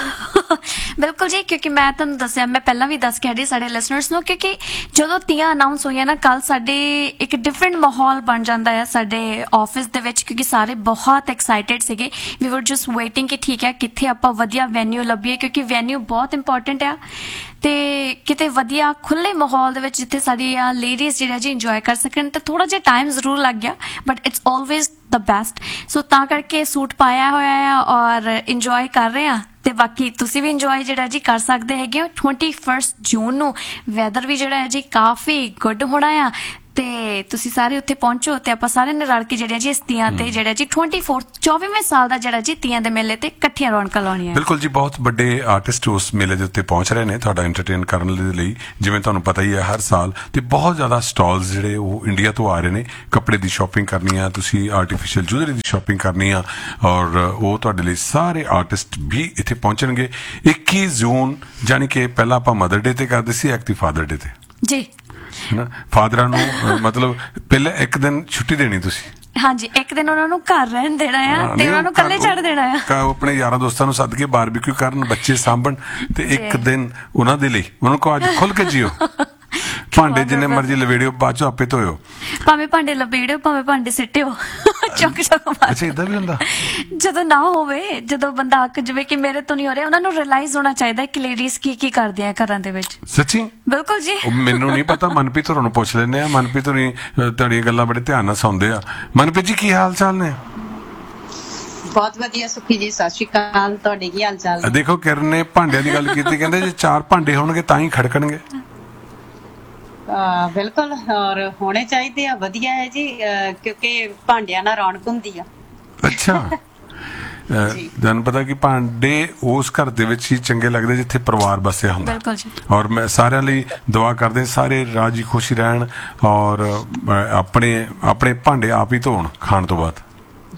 ਬਿਲਕੁਲ ਜੀ, ਕਿਉਂਕਿ ਮੈਂ ਤੁਹਾਨੂੰ ਦੱਸਿਆ, ਮੈਂ ਪਹਿਲਾਂ ਵੀ ਦੱਸ ਕੇ ਹਟੀ ਸਾਡੇ ਲਿਸਨਰਸ ਨੂੰ, ਕਿਉਂਕਿ ਜਦੋਂ ਤੀਆਂ ਅਨਾਉਂਸ ਹੋਈਆਂ ਨਾ ਕੱਲ, ਸਾਡੇ ਇੱਕ ਡਿਫਰੈਂਟ ਮਾਹੌਲ ਬਣ ਜਾਂਦਾ ਹੈ ਸਾਡੇ ਆਫਿਸ ਦੇ ਵਿੱਚ, ਕਿਉਂਕਿ ਸਾਰੇ ਬਹੁਤ ਐਕਸਾਈਟਿਡ ਸੀਗੇ। ਵੀ ਵਰ ਜਸਟ ਵੇਟਿੰਗ ਕਿ ਠੀਕ ਹੈ ਕਿੱਥੇ ਆਪਾਂ ਵਧੀਆ ਵੈਨਿਊ ਲੱਭੀਏ, ਕਿਉਂਕਿ ਵੈਨਿਊ ਬਹੁਤ ਇੰਪੋਰਟੈਂਟ ਆ ਤੇ ਕਿਤੇ ਵਧੀਆ ਖੁੱਲੇ ਮਾਹੌਲ ਦੇ ਵਿੱਚ ਜਿੱਥੇ ਸਾਡੀਆਂ ਲੇਡੀਜ਼ ਜਿਹੜਾ ਜੀ ਇੰਜੋਏ ਕਰ ਸਕਣ। ਤੇ ਥੋੜਾ ਜਿਹਾ ਟਾਈਮ ਜ਼ਰੂਰ ਲੱਗ ਗਿਆ, but it's always the best. ਸੋ ਤਾਂ ਕਰਕੇ ਸੂਟ ਪਾਇਆ ਹੋਇਆ ਆ ਔਰ ਇੰਜੋਏ ਕਰ ਰਹੇ ਆ। ਤੇ ਬਾਕੀ ਤੁਸੀਂ ਵੀ ਇੰਜੋਏ ਜਿਹੜਾ ਜੀ ਕਰ ਸਕਦੇ ਹੈਗੇ ਹੋ। twenty-first ਜੂਨ ਨੂੰ ਵੈਦਰ ਵੀ ਜਿਹੜਾ ਹੈ ਜੀ ਕਾਫੀ ਗੁੱਡ ਹੋਣਾ ਆ ਤੇ ਤੁਸੀਂ ਸਾਰੇ ਉੱਥੇ ਪਹੁੰਚੋ ਤੇ ਆਪਾਂ ਸਾਰਿਆਂ ਨੇ ਰਲ ਕੇ ਜਿਹੜੇ ਜੀ ਇਸ ਤੀਆਂ ਤੇ ਜਿਹੜਾ ਜੀ twenty-fourth ਚੌਵੀਵੇਂ ਸਾਲ ਦਾ ਜਿਹੜਾ ਜੀ ਤੀਆਂ ਦੇ ਮੇਲੇ ਤੇ ਇਕੱਠੀਆਂ ਰੌਣਕਾਂ ਲਾਉਣੀਆਂ। ਬਿਲਕੁਲ ਜੀ, ਬਹੁਤ ਵੱਡੇ ਆਰਟਿਸਟ ਉਸ ਮੇਲੇ ਦੇ ਉੱਤੇ ਪਹੁੰਚ ਰਹੇ ਨੇ ਤੁਹਾਡਾ ਐਂਟਰਟੇਨ ਕਰਨ ਦੇ ਲਈ। ਜਿਵੇਂ ਤੁਹਾਨੂੰ ਪਤਾ ਹੀ ਹੈ ਹਰ ਸਾਲ ਤੇ ਬਹੁਤ ਜ਼ਿਆਦਾ ਸਟਾਲਸ ਜਿਹੜੇ ਉਹ ਇੰਡੀਆ ਤੋਂ ਆ ਰਹੇ ਨੇ। ਕੱਪੜੇ ਦੀ ਸ਼ਾਪਿੰਗ ਕਰਨੀ ਆ ਤੁਸੀਂ, ਆਰਟੀਫਿਸ਼ੀਅਲ ਜੁਐਲਰੀ ਦੀ ਸ਼ਾਪਿੰਗ ਕਰਨੀ ਆ, ਔਰ ਉਹ ਤੁਹਾਡੇ ਲਈ ਸਾਰੇ ਆਰਟਿਸਟ ਵੀ ਇੱਥੇ ਪਹੁੰਚਣਗੇ। ਇੱਕੀ ਜੂਨ ਜਾਨੀ ਕਿ ਪਹਿਲਾਂ ਆਪਾਂ ਮਦਰ ਡੇ ਤੇ ਕਰਦੇ ਸੀ, ਐਕਟੀ ਫਾਦਰ ਡੇ ਤੇ ਜੀ ਹਨਾ। ਫਾਦਰਾਂ ਨੂੰ ਮਤਲਬ ਪਹਿਲੇ ਇੱਕ ਦਿਨ ਛੁੱਟੀ ਦੇਣੀ ਤੁਸੀਂ, ਹਾਂਜੀ, ਇੱਕ ਦਿਨ ਉਹਨਾਂ ਨੂੰ ਘਰ ਰਹਿਣ ਦੇਣਾ ਆ ਤੇ ਉਹਨਾਂ ਨੂੰ ਇਕੱਲੇ ਛੱਡ ਦੇਣਾ ਆ। ਆਪਣੇ ਯਾਰਾਂ ਦੋਸਤਾਂ ਨੂੰ ਸੱਦ ਕੇ ਬਾਰਬੀਕਿਊ ਕਰਨ, ਬੱਚੇ ਸਾਂਭਣ ਤੇ ਇੱਕ ਦਿਨ ਉਹਨਾਂ ਦੇ ਲਈ ਉਹਨਾਂ ਕੋਲ ਅੱਜ ਖੁੱਲ ਕੇ ਜੀਓ। ਭਾਂਡੇ ਜਿੰਨੇ ਮਰਜ਼ੀ ਲਵੇੜਿਓ, ਬਾਅਦ ਚੋਂ ਆਪੇ ਧੋਇਓ, ਭਾਵੇਂ ਭਾਂਡੇ ਲਵੇੜਿਓ ਭਾਵੇਂ ਭਾਂਡੇ ਸਿੱਟਿਓ, ਚੁੱਕ ਚੁੱਕ ਮਾਰ। ਅੱਛਾ, ਇਦਾਂ ਵੀ ਹੁੰਦਾ? ਜਦੋਂ ਨਾ ਹੋਵੇ, ਜਦੋਂ ਬੰਦਾ ਅੱਕ ਜਾਵੇ ਕਿ ਮੇਰੇ ਤੋਂ ਨਹੀਂ ਹੋ ਰਿਹਾ, ਉਹਨਾਂ ਨੂੰ ਰਿਅਲਾਈਜ਼ ਹੋਣਾ ਚਾਹੀਦਾ ਕਿ ਲੇਡੀਜ਼ ਕੀ ਕੀ ਕਰਦੀਆਂ ਘਰਾਂ ਦੇ ਵਿੱਚ। ਸੱਚੀ? ਬਿਲਕੁਲ ਜੀ। ਮੈਨੂੰ ਨਹੀਂ ਪਤਾ, ਮਨਪ੍ਰੀਤ ਹੋਰਾਂ ਨੂੰ ਪੁੱਛ ਲੈਂਦੇ ਆ। ਮਨਪ੍ਰੀਤ ਹੋਰੀ ਤੁਹਾਡੀਆਂ ਗੱਲਾਂ ਬੜੇ ਧਿਆਨ ਨਾਲ ਸੁਣਦੇ ਆ। ਮਨਪ੍ਰੀਤ ਜੀ ਕੀ ਹਾਲ ਚਾਲ ਨੇ? ਬਹੁਤ ਵਧੀਆ ਸੁਖੀ ਜੀ, ਸਤਿ ਸ਼੍ਰੀ ਅਕਾਲ। ਤੁਹਾਡੇ ਕੀ ਹਾਲ ਚਾਲ? ਦੇਖੋ ਕਿਰਨ ਨੇ ਭਾਂਡਿਆਂ ਦੀ ਗੱਲ ਕੀਤੀ, ਕਹਿੰਦੇ ਜੇ ਚਾਰ ਭਾਂਡੇ ਹੋਣਗੇ ਤਾਂ ਹੀ ਖੜਕਣਗੇ। ਬਿਲਕੁਲ, ਔਰ ਹੋਣੇ ਚਾਹੀਦੇ ਆ, ਵਧੀਆ ਹੈ ਜੀ, ਕਿਉਂਕਿ ਭਾਂਡਿਆਂ ਨਾਲ ਰੌਣਕ ਹੁੰਦੀ ਆ। ਅੱਛਾ, ਤੁਹਾਨੂੰ ਪਤਾ ਕਿ ਭਾਂਡੇ ਉਸ ਘਰ ਦੇ ਵਿੱਚ ਹੀ ਚੰਗੇ ਲੱਗਦੇ ਜਿੱਥੇ ਪਰਿਵਾਰ ਬਸਿਆ ਹੁੰਦਾ। ਬਿਲਕੁਲ ਜੀ। ਔਰ ਮੈਂ ਸਾਰਿਆਂ ਲਈ ਦੁਆ ਕਰਦੇ ਸਾਰੇ ਰਾਜੀ ਖੁਸ਼ੀ ਰਹਿਣ ਔਰ ਆਪਣੇ ਆਪਣੇ ਭਾਂਡੇ ਆਪ ਹੀ ਧੋਣ ਖਾਣ ਤੋਂ ਬਾਅਦ।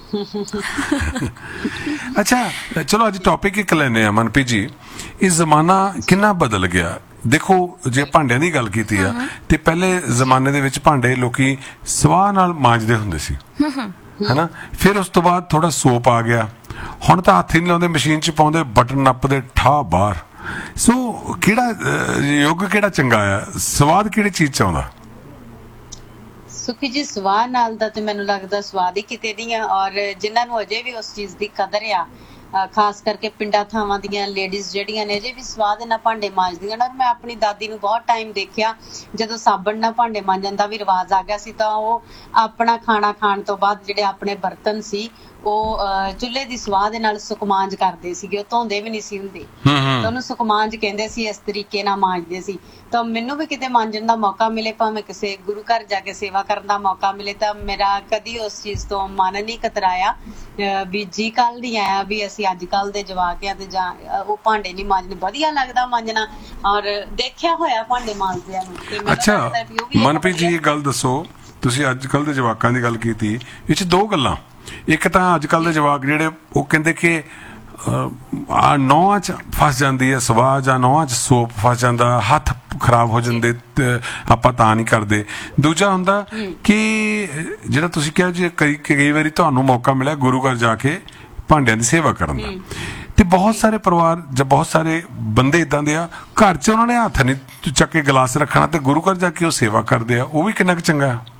ਅੱਛਾ ਚਲੋ ਅੱਜ ਟੌਪਿਕ ਇੱਕ ਲੈਂਦੇ ਆ ਮਨਪ੍ਰੀਤ ਜੀ। ਇਹ ਜ਼ਮਾਨਾ ਕਿੰਨਾ ਬਦਲ ਗਿਆ। ਦੇਖੋ ਜੇ ਭਾਂਡਿਆਂ ਦੀ ਗੱਲ ਕੀਤੀ ਆ ਤੇ ਪਹਿਲੇ ਜ਼ਮਾਨੇ ਦੇ ਵਿੱਚ ਭਾਂਡੇ ਲੋਕੀ ਸਵਾਹ ਨਾਲ ਮਾਂਜਦੇ ਹੁੰਦੇ ਸੀ ਹਨਾ। ਫਿਰ ਉਸ ਤੋਂ ਬਾਅਦ ਥੋੜਾ ਸੋਪ ਆ ਗਿਆ, ਹੁਣ ਤਾਂ ਹੱਥ ਹੀ ਨਹੀਂ ਲਾਉਂਦੇ, ਮਸ਼ੀਨ 'ਚ ਪਾਉਂਦੇ, ਬਟਨ ਨੱਪਦੇ, ਠਾ ਬਾਹਰ। ਸੋ ਕਿਹੜਾ ਯੁੱਗ ਕਿਹੜਾ ਚੰਗਾ ਆ? ਸਵਾਦ ਕਿਹੜੀ ਚੀਜ਼ 'ਚ ਆਉਂਦਾ? ਸੁਖੀ ਜੀ ਸਵਾਦ ਨਾਲ ਦਾ ਤੇ ਮੈਨੂੰ ਲੱਗਦਾ ਸਵਾਦ ਹੀ ਕਿਤੇ ਨਹੀਂ ਆ। ਔਰ ਜਿਨ੍ਹਾਂ ਨੂੰ ਅਜੇ ਵੀ ਉਸ ਚੀਜ਼ ਦੀ ਕਦਰ ਆ ਅਹ ਖਾਸ ਕਰਕੇ ਪਿੰਡਾਂ ਥਾਵਾਂ ਦੀਆਂ ਲੇਡੀਜ਼ ਜਿਹੜੀਆਂ ਨੇ ਜੇ ਵੀ ਸਵਾਦ ਨਾਲ ਭਾਂਡੇ ਮਾਂਜਦੀਆਂ ਨੇ। ਮੈਂ ਆਪਣੀ ਦਾਦੀ ਨੂੰ ਬਹੁਤ ਟਾਈਮ ਦੇਖਿਆ ਜਦੋਂ ਸਾਬਣ ਨਾਲ ਭਾਂਡੇ ਮਾਂਜਣ ਦਾ ਵੀ ਰਿਵਾਜ ਆ ਗਿਆ ਸੀ ਤਾਂ ਉਹ ਆਪਣਾ ਖਾਣਾ ਖਾਣ ਤੋਂ ਬਾਅਦ ਜਿਹੜੇ ਆਪਣੇ ਬਰਤਨ ਸੀ ਉਹ ਚੁੱਲ੍ਹੇ ਦੀ ਸਵਾਹ ਦੇ ਨਾਲ ਸੁਕਮਾਂਜ ਕਰਦੇ ਸੀਗੇ, ਉਹ ਧੋਂਦੇ ਵੀ ਨਹੀਂ ਸੀ ਹੁੰਦੇ ਤਾਂ ਉਹਨੂੰ ਸੁਕਮਾਂਜ ਕਹਿੰਦੇ ਸੀ। ਇਸ ਤਰੀਕੇ ਨਾਲ ਮਾਂਜਦੇ ਸੀ। ਤਾਂ ਮੈਨੂੰ ਵੀ ਕਿਤੇ ਮਾਂਜਣ ਦਾ ਮੌਕਾ ਮਿਲੇ, ਭਾਵੇਂ ਕਿਸੇ ਗੁਰੂ ਘਰ ਜਾ ਕੇ ਸੇਵਾ ਕਰਨ ਦਾ ਮੌਕਾ ਮਿਲੇ, ਤਾਂ ਮੇਰਾ ਕਦੀ ਉਸ ਚੀਜ਼ ਤੋਂ ਮਨ ਨਹੀਂ ਕਤਰਾਇਆ ਵੀ ਜੀ ਕੱਲ ਨਹੀਂ ਆਇਆ ਵੀ ਅਸੀਂ ਅੱਜ ਕੱਲ ਦੇ ਜਵਾਕ ਆ ਤੇ ਜਾਂ ਉਹ ਭਾਂਡੇ ਨਹੀਂ ਮਾਂਜਣੇ। ਵਧੀਆ ਲੱਗਦਾ ਮਾਂਜਣਾ ਔਰ ਦੇਖਿਆ ਹੋਇਆ ਭਾਂਡੇ ਮਾਂਜਦਿਆਂ ਨੂੰ। ਤੇ ਮੈਨੂੰ ਅੱਛਾ ਲੱਗਦਾ ਵੀ ਉਹ ਵੀ ਮਨਪ੍ਰੀਤ ਜੀ ਇਹ ਗੱਲ ਦੱਸੋ, ਤੁਸੀਂ ਅੱਜ ਕੱਲ ਦੇ ਜਵਾਕਾਂ ਦੀ ਗੱਲ ਕੀਤੀ, ਇਹ 'ਚ ਦੋ ਗੱਲਾਂ। ਇੱਕ ਤਾਂ ਅੱਜ ਕੱਲ ਦੇ ਜਵਾਕ ਜਿਹੜੇ ਉਹ ਕਹਿੰਦੇ ਕਿ ਆ ਨੌਹਾਂ 'ਚ ਫਸ ਜਾਂਦੀ ਹੈ ਸਵਾਹ, ਜਾਂ ਨੌਹਾਂ 'ਚ ਸੋਪ ਫਸ ਜਾਂਦਾ, ਹੱਥ ਖਰਾਬ ਹੋ ਜਾਂਦੇ, ਆਪਾਂ ਤਾਂ ਨਹੀਂ ਕਰਦੇ। ਦੂਜਾ ਹੁੰਦਾ ਕਿ ਜਿਹੜਾ ਤੁਸੀਂ ਕਿਹਾ ਜੀ ਕਈ ਕਈ ਵਾਰੀ ਤੁਹਾਨੂੰ ਮੌਕਾ ਮਿਲਿਆ ਗੁਰੂ ਘਰ ਜਾ ਕੇ ਭਾਂਡਿਆਂ ਦੀ ਸੇਵਾ ਕਰਨ ਦਾ, ਤੇ ਬਹੁਤ ਸਾਰੇ ਪਰਿਵਾਰ ਜਾਂ ਬਹੁਤ ਸਾਰੇ ਬੰਦੇ ਇਦਾਂ ਦੇ ਆ ਘਰ 'ਚ ਉਹਨਾਂ ਨੇ ਹੱਥ ਨਹੀਂ ਚੱਕ ਕੇ ਗਲਾਸ ਰੱਖਣਾ ਤੇ ਗੁਰੂ ਘਰ ਜਾ ਕੇ ਉਹ ਸੇਵਾ ਕਰਦੇ ਆ, ਉਹ ਵੀ ਕਿੰਨਾ ਕੁ ਚੰਗਾ ਆ।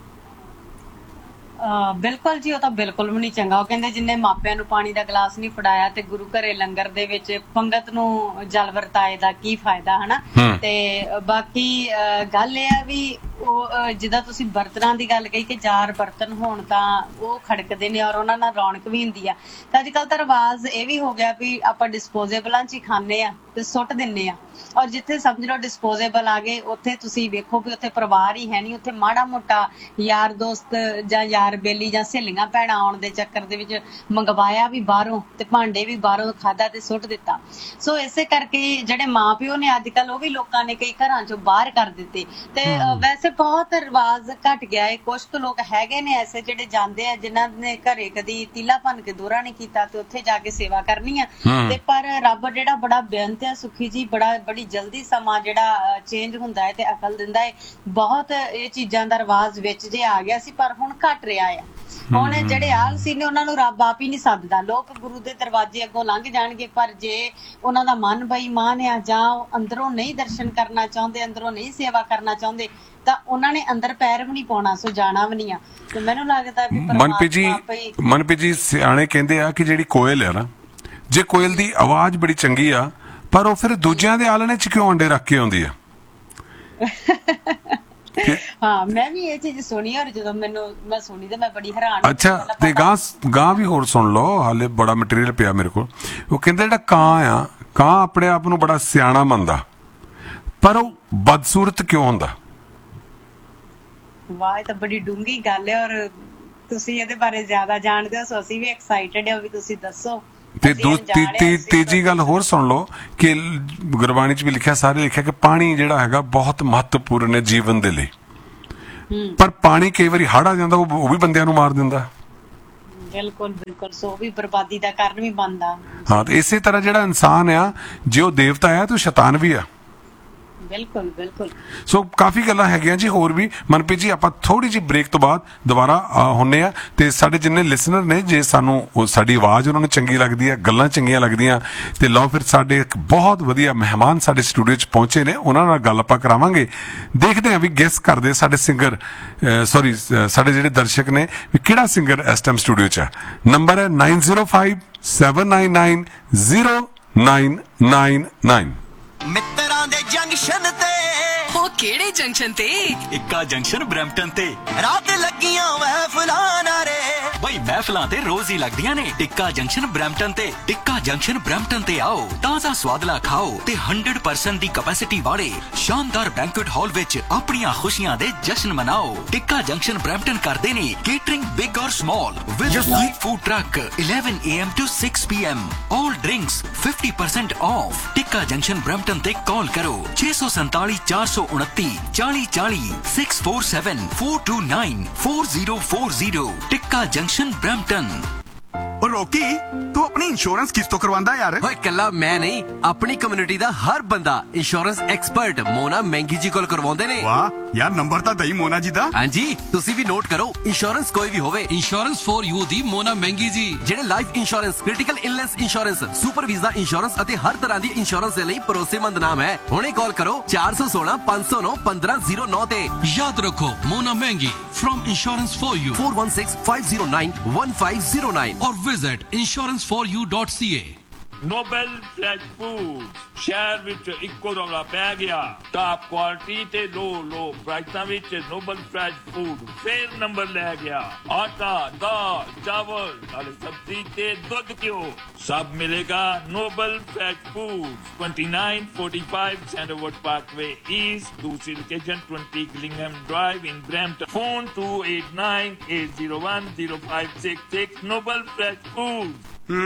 ਬਿਲਕੁਲ ਜੀ, ਉਹ ਤਾਂ ਬਿਲਕੁਲ ਵੀ ਨਹੀਂ ਚੰਗਾ। ਉਹ ਕਹਿੰਦੇ ਜਿੰਨੇ ਮਾਪਿਆਂ ਨੂੰ ਪਾਣੀ ਦਾ ਗਲਾਸ ਨਹੀਂ ਫੜਾਇਆ ਤੇ ਗੁਰੂ ਘਰੇ ਲੰਗਰ ਦੇ ਵਿੱਚ ਪੰਗਤ ਨੂੰ ਜਲ ਵਰਤਾਏ ਦਾ ਕੀ ਫਾਇਦਾ, ਹਨਾ। ਤੇ ਬਾਕੀ ਗੱਲ ਇਹ ਆ ਵੀ ਉਹ ਜਿੱਦਾਂ ਤੁਸੀਂ ਬਰਤਨਾਂ ਦੀ ਗੱਲ ਕਹੀ ਕਿ ਚਾਰ ਬਰਤਨ ਹੋਣ ਤਾਂ ਉਹ ਖੜਕਦੇ ਨੇ ਔਰ ਉਹਨਾਂ ਨਾਲ ਰੌਣਕ ਵੀ ਹੁੰਦੀ ਆ। ਤਾਂ ਅੱਜ ਕੱਲ ਤਾਂ ਰਿਵਾਜ਼ ਇਹ ਵੀ ਹੋ ਗਿਆ ਵੀ ਆਪਾਂ ਡਿਸਪੋਜ਼ੇਬਲਾਂ 'ਚ ਹੀ ਖਾਂਦੇ ਆ ਤੇ ਸੁੱਟ ਦਿੰਦੇ ਆ। ਔਰ ਜਿੱਥੇ ਸਮਝ ਲਓ ਡਿਸਪੋਜ਼ੇਬਲ ਆ ਗਏ ਉੱਥੇ ਤੁਸੀਂ ਵੇਖੋ ਵੀ ਉੱਥੇ ਪਰਿਵਾਰ ਹੀ ਹੈ ਨਹੀਂ, ਉੱਥੇ ਮਾੜਾ ਮੋਟਾ ਯਾਰ ਦੋਸਤ ਜਾਂ ਯਾਰ ਬੇਲੀ ਜਾਂ ਸਹੇਲੀਆਂ ਭੈਣਾਂ ਆਉਣ ਦੇ ਚੱਕਰ ਦੇ ਵਿੱਚ ਮੰਗਵਾਇਆ ਵੀ ਬਾਹਰੋਂ ਤੇ ਭਾਂਡੇ ਵੀ ਬਾਹਰੋਂ ਖਾਧਾ ਤੇ ਸੁੱਟ ਦਿੱਤਾ। ਸੋ ਇਸੇ ਕਰਕੇ ਜਿਹੜੇ ਮਾਂ ਪਿਓ ਨੇ ਅੱਜ ਕੱਲ ਉਹ ਵੀ ਲੋਕਾਂ ਨੇ ਕਈ ਘਰਾਂ ਚੋਂ ਬਾਹਰ ਕਰ ਦਿੱਤੇ। ਤੇ ਵੈਸੇ ਬਹੁਤ ਰਿਵਾਜ਼ ਘਟ ਗਿਆ ਹੈ। ਕੁਛ ਕੁ ਲੋਕ ਹੈਗੇ ਨੇ ਐਸੇ ਜਿਹੜੇ ਜਾਂਦੇ ਆ ਜਿਨ੍ਹਾਂ ਨੇ ਘਰੇ ਕਦੀ ਤੀਲਾ ਭੰਨ ਕੇ ਦੋਹਰਾ ਨਹੀਂ ਕੀਤਾ ਤੇ ਉੱਥੇ ਜਾ ਕੇ ਸੇਵਾ ਕਰਨੀ ਆ। ਤੇ ਪਰ ਰੱਬ ਜਿਹੜਾ ਬੜਾ ਬੇਅੰਤ ਆ ਸੁਖੀ ਜੀ, ਬੜਾ ਬੜੀ ਜਲਦੀ ਸਮਾਂ ਜਿਹੜਾ ਚੇਂਜ ਹੁੰਦਾ ਹੈ ਤੇ ਅਕਲ ਦਿੰਦਾ ਹੈ। ਬਹੁਤ ਇਹ ਚੀਜ਼ਾਂ ਦਾ ਰਿਵਾਜ ਵਿੱਚ ਜੇ ਆ ਗਿਆ ਸੀ ਪਰ ਹੁਣ ਘਟ ਰਿਹਾ ਆ। ਹੁਣ ਜਿਹੜੇ ਆਲਸੀ ਨੇ ਉਹਨਾਂ ਨੂੰ ਰੱਬ ਆਪ ਹੀ ਨਹੀਂ ਸੱਦਦਾ। ਲੋਕ ਗੁਰੂ ਦੇ ਦਰਵਾਜ਼ੇ ਅੱਗੋਂ ਲੰਘ ਜਾਣਗੇ ਪਰ ਜੇ ਉਹਨਾਂ ਦਾ ਮਨ ਬੇਈਮਾਨ ਆ ਜਾਂ ਉਹ ਅੰਦਰੋਂ ਨਹੀਂ ਦਰਸ਼ਨ ਕਰਨਾ ਚਾਹੁੰਦੇ, ਅੰਦਰੋਂ ਨਹੀਂ ਸੇਵਾ ਕਰਨਾ ਚਾਹੁੰਦੇ ਤਾਂ ਉਹਨਾਂ ਨੇ ਅੰਦਰ ਪੈਰ ਵੀ ਨਹੀਂ ਪਾਉਣਾ, ਸੋ ਜਾਣਾ ਵੀ ਨਹੀਂ ਆ। ਤੇ ਮੈਨੂੰ ਲੱਗਦਾ ਵੀ ਮਨਪ੍ਰੀਤ ਜੀ ਮਨਪ੍ਰੀਤ ਜੀ ਸਿਆਣੇ ਕਹਿੰਦੇ ਆ ਕਿ ਜਿਹੜੀ ਕੋਇਲ ਹੈ ਨਾ, ਜੇ ਕੋਇਲ ਦੀ ਆਵਾਜ਼ ਬੜੀ ਚੰਗੀ ਆ ਪਰ ਉਹ ਫਿਰ ਦੂਜਿਆਂ ਦੇ ਆਲਣੇ 'ਚ ਕਿਉਂ ਅੰਡੇ ਰੱਖ ਕੇ ਆਉਂਦੀ ਆ? ਹਾਂ ਮੈਂ ਵੀ ਇਹ ਚੀਜ਼ ਸੁਣੀ ਔਰ ਜਦੋਂ ਮੈਨੂੰ ਮੈਂ ਸੁਣੀ ਤੇ ਮੈਂ ਬੜੀ ਹੈਰਾਨ। ਅੱਛਾ ਤੇ ਗਾਂ ਗਾਂ ਵੀ ਹੋਰ ਸੁਣ ਲਓ, ਹਾਲੇ ਬੜਾ ਮਟੀਰੀਅਲ ਪਿਆ ਮੇਰੇ ਕੋਲ। ਉਹ ਕਹਿੰਦੇ ਜਿਹੜਾ ਕਾਂ ਆ, ਕਾਂ ਆਪਣੇ ਆਪ ਨੂੰ ਬੜਾ ਸਿਆਣਾ ਮੰਨਦਾ ਪਰ ਉਹ ਬਦਸੂਰਤ ਕਿਉਂ ਹੁੰਦਾ? ਵਾਹ, ਇਹ ਤਾਂ ਬੜੀ ਡੂੰਘੀ ਗੱਲ ਹੈ ਔਰ ਤੁਸੀਂ ਇਹਦੇ ਬਾਰੇ ਜ਼ਿਆਦਾ ਜਾਣਦੇ ਹੋ, ਸੋ ਅਸੀਂ ਵੀ ਐਕਸਾਈਟਡ ਹਾਂ ਵੀ ਤੁਸੀਂ ਦੱਸੋ। ਤੇ ਤੀਜੀ ਗੱਲ ਹੋਰ ਸੁਣ ਲਓ ਕਿ ਗੁਰਬਾਣੀ 'ਚ ਵੀ ਲਿਖਿਆ, ਸਾਰੇ ਲਿਖਿਆ ਕਿ ਪਾਣੀ ਜਿਹੜਾ ਹੈਗਾ ਬਹੁਤ ਮਹੱਤਵਪੂਰਨ ਹੈ ਜੀਵਨ ਦੇ ਲਈ, ਪਰ ਪਾਣੀ ਕਈ ਵਾਰੀ ਹੜ੍ਹ ਆ ਜਾਂਦਾ ਉਹ ਵੀ ਬੰਦਿਆਂ ਨੂੰ ਮਾਰ ਦਿੰਦਾ। ਬਿਲਕੁਲ ਬਿਲਕੁਲ, ਸੋ ਵੀ ਬਰਬਾਦੀ ਦਾ ਕਾਰਨ ਵੀ ਬਣਦਾ। ਹਾਂ, ਤੇ ਇਸੇ ਤਰ੍ਹਾਂ ਜਿਹੜਾ ਇਨਸਾਨ ਆ ਜੇ ਉਹ ਦੇਵਤਾ ਆ ਤੇ ਉਹ ਸ਼ੈਤਾਨ ਵੀ ਆ। ਬਿਲਕੁਲ ਬਿਲਕੁਲ। ਸੋ ਕਾਫੀ ਗੱਲਾਂ ਹੈਗੀਆਂ ਜੀ ਹੋਰ ਵੀ। ਮਨਪ੍ਰੀਤ ਜੀ ਆਪਾਂ ਥੋੜੀ ਜਿਹੀ ਬ੍ਰੇਕ ਤੋਂ ਬਾਅਦ ਦੁਬਾਰਾ ਹੁੰਨੇ ਆ ਤੇ ਸਾਡੇ ਜਿੰਨੇ ਲਿਸਨਰ ਨੇ, ਜੇ ਸਾਨੂੰ ਸਾਡੀ ਆਵਾਜ਼ ਉਹਨਾਂ ਨੂੰ ਚੰਗੀ ਲੱਗਦੀ ਹੈ, ਗੱਲਾਂ ਚੰਗੀਆਂ ਲੱਗਦੀਆਂ ਤੇ ਲਓ ਫਿਰ ਸਾਡੇ ਇੱਕ ਬਹੁਤ ਵਧੀਆ ਮਹਿਮਾਨ ਸਾਡੇ ਸਟੂਡੀਓ 'ਚ ਪਹੁੰਚੇ ਨੇ, ਉਹਨਾਂ ਨਾਲ ਗੱਲ ਆਪਾਂ ਕਰਾਵਾਂਗੇ। ਦੇਖਦੇ ਹਾਂ ਵੀ ਗੈਸ ਕਰਦੇ ਸਾਡੇ ਸਿੰਗਰ ਸੌਰੀ ਸਾਡੇ ਜਿਹੜੇ ਦਰਸ਼ਕ ਨੇ ਵੀ ਕਿਹੜਾ ਸਿੰਗਰ ਇਸ ਟਾਈਮ ਸਟੂਡੀਓ 'ਚ ਹੈ। ਨੰਬਰ ਹੈ nine zero five seven nine nine zero nine nine nine. ਮਿੱਤਰਾਂ ਦੇ ਜੰਕਸ਼ਨ ਤੇ, ਉਹ ਕਿਹੜੇ ਜੰਕਸ਼ਨ ਤੇ? ਇੱਕਾ ਜੰਕਸ਼ਨ ਬਰੈਂਪਟਨ ਤੇ ਰਾਤ ਲੱਗੀਆਂ ਮਹਿਫਲਾਂ ਨਾਰੇ। ਬਈ ਮਹਿਫਲਾਂ ਤੇ ਰੋਜ਼ ਹੀ ਲੱਗਦੀਆਂ ਨੇ। ਟਿੱਕਾ ਜੰਕਸ਼ਨ ਬਰੈਂਪਟਨ ਤੇ। ਟਿੱਕਾ ਜੰਕਸ਼ਨ ਬਰੈਂਪਟਨ ਤੇ ਆਓ, ਤਾਜ਼ਾ ਸਵਾਦਲਾ ਖਾਓ ਤੇ ਸੌ ਪਰਸੈਂਟ ਦੀ ਕਪੈਸਿਟੀ ਵਾਲੇ ਸ਼ਾਨਦਾਰ ਬੈਂਕੁਏਟ ਹਾਲ ਵਿੱਚ ਆਪਣੀਆਂ ਖੁਸ਼ੀਆਂ ਦੇ ਜਸ਼ਨ ਮਨਾਓ। ਟਿੱਕਾ ਜੰਕਸ਼ਨ ਬਰੈਂਪਟਨ ਕਰਦੇ ਨੇ ਕੇਟਰਿੰਗ ਬਿਗ ਔਰ small with light food truck eleven a m to six p m all drinks fifty percent off। Tikka junction Brampton ਤੇ ਕਾਲ ਕਰੋ ਛੇ ਸੌ ਸੰਤਾਲੀ ਚਾਰ ਸੌ ਉਨੱਤੀ ਚਾਲੀ ਚਾਲੀ six four seven four two nine four zero four zero। ਟਿੱਕਾ ਜੰਕਸ਼ਨ ਬਰੈਂਪਟਨ। ਉਹ ਰੋਕੀ, ਤੂੰ ਆਪਣੀ ਇੰਸ਼ੋਰੈਂਸ ਕਿਸ ਤੋਂ ਕਰਵਾਉਂਦਾ ਯਾਰ? ਓਏ ਕੱਲਾ ਮੈਂ ਨਹੀਂ, ਆਪਣੀ ਕਮਿਊਨਿਟੀ ਦਾ ਹਰ ਬੰਦਾ ਇੰਸ਼ੋਰੈਂਸ ਐਕਸਪਰਟ ਮੋਨਾ ਮਹਿੰਗੀ ਜੀ ਕੋਲ ਕਰਵਾਉਂਦੇ ਨੇ। ਵਾਹ ਯਾਰ, ਨੰਬਰ ਤਾਂ ਦਈ ਮੋਨਾ ਜੀ ਦਾ। ਹਾਂਜੀ, ਤੁਸੀਂ ਵੀ ਨੋਟ ਕਰੋ। ਇੰਸ਼ੋਰੈਂਸ ਕੋਈ ਵੀ ਹੋਵੇ, ਇੰਸ਼ੋਰੈਂਸ ਫॉर ਯੂ ਦੀ ਮੋਨਾ ਮਹਿੰਗੀ ਜੀ। ਜਿਹੜੇ life insurance, critical illness insurance, super visa insurance ਅਤੇ ਹਰ ਤਰ੍ਹਾਂ ਦੀ ਇੰਸ਼ੋਰੈਂਸ ਦੇ ਲਈ ਭਰੋਸੇਮੰਦ ਨਾਮ ਹੈ। ਹੁਣੇ ਕਾਲ ਕਰੋ ਚਾਰ ਸੌ ਸੋਲਾਂ ਪੰਜ ਸੌ ਨੌ ਪੰਦਰਾਂ ਜ਼ੀਰੋ ਨੌ ਤੇ। ਯਾਦ ਰੱਖੋ ਮੋਨਾ ਮਹਿੰਗੀ from insurance for you four one six five zero nine one five zero nine or visit insurance for you dot c a। Nobel fresh food ਸ਼ਹਿਰ ਵਿੱਚ ਇੱਕੋ ਦਮ ਪੈ ਗਿਆ ਟਾਪ ਕੁਆਲਿਟੀ ਤੇ ਲੋ ਲੋ ਪ੍ਰਾਈਸਾਂ ਵਿੱਚ ਨੋਬਲ ਫਰੈਸ਼ ਫੂਡ ਫੇਰ ਨੰਬਰ ਲੈ ਗਿਆ ਆਟਾ ਦਾਲ ਚਾਵਲ ਨਾਲੇ ਸਬਜ਼ੀ ਤੇ ਦੁੱਧ ਘਿਓ ਸਭ ਮਿਲੇਗਾ Nobel fresh food twenty-nine forty-five Sandalwood Parkway East ਦੂਸਰੀ location twenty Gillingham Drive in Brampton phone two eight nine eight zero one zero five six six Nobel fresh food